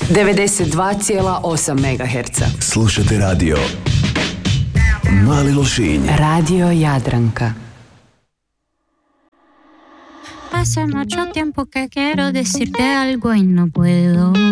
92,8 MHz. Slušate radio Mali Lošinj. Radio Jadranka. Hace mucho tiempo que quiero decirte algo y no puedo.